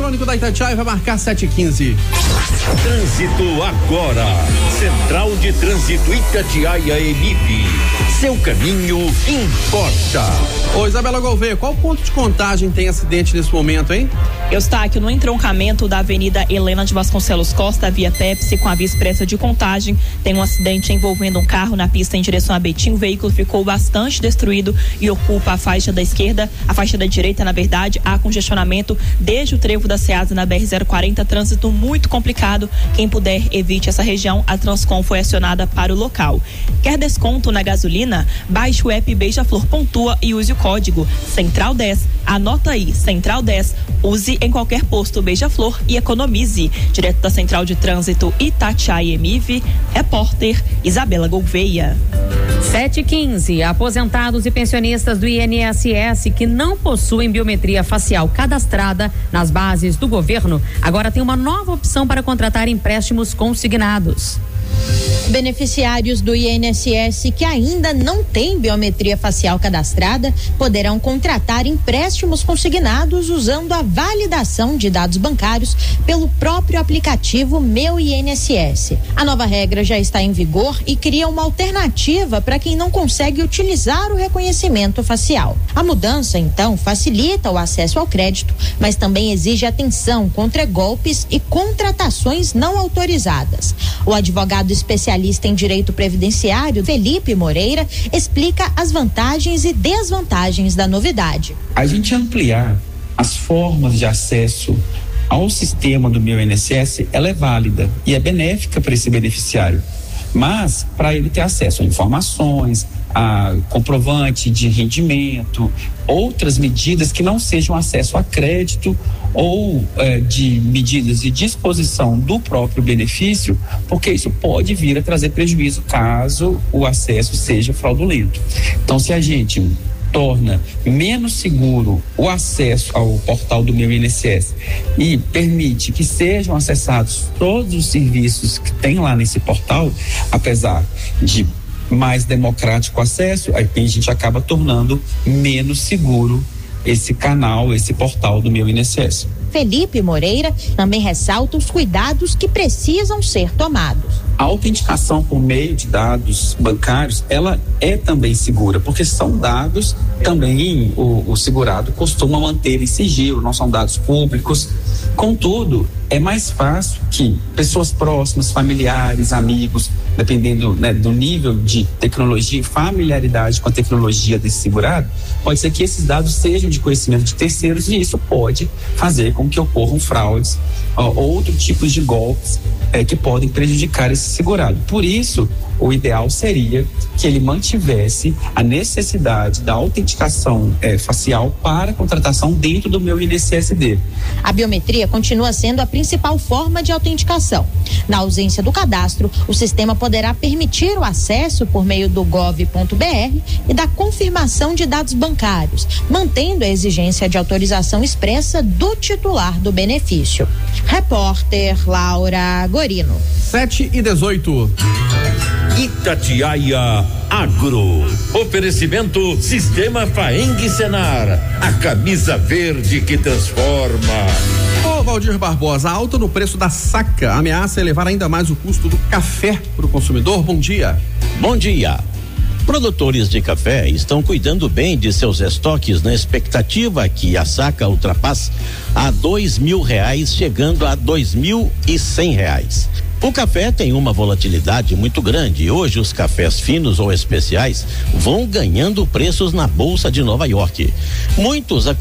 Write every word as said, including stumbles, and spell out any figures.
eletrônico da Itatiaia vai marcar sete e quinze. Trânsito agora. Central de Trânsito Itatiaia Emip. Seu caminho importa. Ô Isabela Gouveia, qual ponto de contagem tem acidente nesse momento, hein? Eu estou aqui no entroncamento da Avenida Helena de Vasconcelos Costa, via Pepsi, com a via expressa de Contagem. Tem um acidente envolvendo um carro na pista em direção a Betim. O veículo ficou bastante destruído e ocupa a faixa da esquerda, a faixa da direita, na verdade. Há congestionamento desde o trevo da Ceasa na B R zero quarenta, trânsito muito complicado. Quem puder, evite essa região. A Transcom foi acionada para o local. Quer desconto na gasolina? Baixe o app Beija-Flor Pontua e use o código Central dez. Anota aí, Central dez. Use em qualquer posto Beija-Flor e economize. Direto da Central de Trânsito Itatiaia Emiv, repórter Isabela Gouveia. sete e quinze. Aposentados e pensionistas do I N S S que não possuem biometria facial cadastrada nas bases do governo, agora tem uma nova opção para contratar empréstimos consignados. Beneficiários do I N S S que ainda não têm biometria facial cadastrada poderão contratar empréstimos consignados usando a validação de dados bancários pelo próprio aplicativo Meu I N S S. A nova regra já está em vigor e cria uma alternativa para quem não consegue utilizar o reconhecimento facial. A mudança, então, facilita o acesso ao crédito, mas também exige atenção contra golpes e contratações não autorizadas. O advogado especialista em direito previdenciário, Felipe Moreira, explica as vantagens e desvantagens da novidade. A gente ampliar as formas de acesso ao sistema do Meu I N S S, ela é válida e é benéfica para esse beneficiário, mas para ele ter acesso a informações, a comprovante de rendimento, outras medidas que não sejam acesso a crédito ou eh, de medidas de disposição do próprio benefício, porque isso pode vir a trazer prejuízo caso o acesso seja fraudulento. Então, se a gente torna menos seguro o acesso ao portal do Meu I N S S e permite que sejam acessados todos os serviços que tem lá nesse portal, apesar de mais democrático acesso, aí a gente acaba tornando menos seguro esse canal, esse portal do Meu I N S S. Felipe Moreira também ressalta os cuidados que precisam ser tomados. A autenticação por meio de dados bancários, ela é também segura, porque são dados também o, o segurado costuma manter em sigilo, não são dados públicos. Contudo, é mais fácil que pessoas próximas, familiares, amigos, dependendo, né, do nível de tecnologia e familiaridade com a tecnologia desse segurado, pode ser que esses dados sejam de conhecimento de terceiros e isso pode fazer com que ocorram fraudes, ó, outro tipo de golpes é, que podem prejudicar esse segurado. Por isso, o ideal seria que ele mantivesse a necessidade da autenticação é, facial para contratação dentro do Meu I N S S dele. A biometria continua sendo a principal forma de autenticação. Na ausência do cadastro, o sistema poderá permitir o acesso por meio do gov ponto br e da confirmação de dados bancários, mantendo a exigência de autorização expressa do titular do benefício. Repórter Laura Gorino. sete e dezoito. Itatiaia Agro. Oferecimento Sistema Faeng Senar. A camisa verde que transforma. Ô Valdir Barbosa, a alta no preço da saca ameaça elevar ainda mais o custo do café para o consumidor. Bom dia. Bom dia. Produtores de café estão cuidando bem de seus estoques na expectativa que a saca ultrapasse a dois mil reais, chegando a dois mil e cem reais. O café tem uma volatilidade muito grande e hoje os cafés finos ou especiais vão ganhando preços na Bolsa de Nova York. Muitos